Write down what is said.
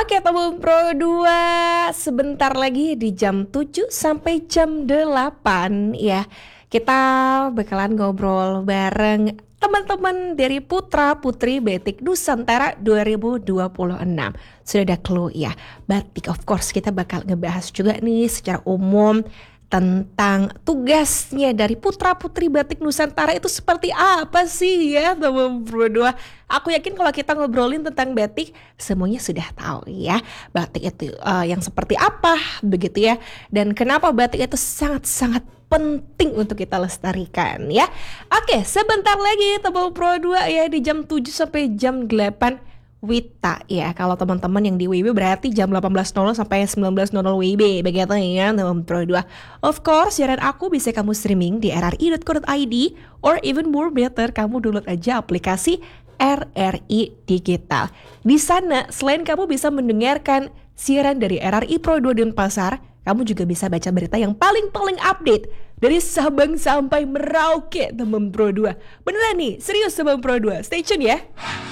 Oke, Tabung Pro 2 sebentar lagi di jam 7 sampai jam 8 ya. Kita bakalan ngobrol bareng teman-teman dari Putra Putri Batik Nusantara 2026. Sudah ada clue ya. Batik, of course kita bakal ngebahas juga nih secara umum tentang tugasnya dari Putra Putri Batik Nusantara itu seperti apa sih ya, teman berdua. Aku yakin kalau kita ngobrolin tentang batik semuanya sudah tahu ya batik itu yang seperti apa begitu ya, dan kenapa batik itu sangat-sangat penting untuk kita lestarikan ya. Oke, sebentar lagi Tebel Pro 2 ya di jam 7 sampai jam 8 Wita ya. Kalau teman-teman yang di WIB berarti jam 18.00 sampai 19.00 WIB begitu ya teman Pro 2. Of course, siaran aku bisa kamu streaming di rri.co.id or even more better kamu download aja aplikasi RRI Digital. Di sana selain kamu bisa mendengarkan siaran dari RRI Pro 2 Denpasar, kamu juga bisa baca berita yang paling update dari Sabang sampai Merauke teman Pro 2. Beneran nih, serius teman Pro 2. Stay tune ya.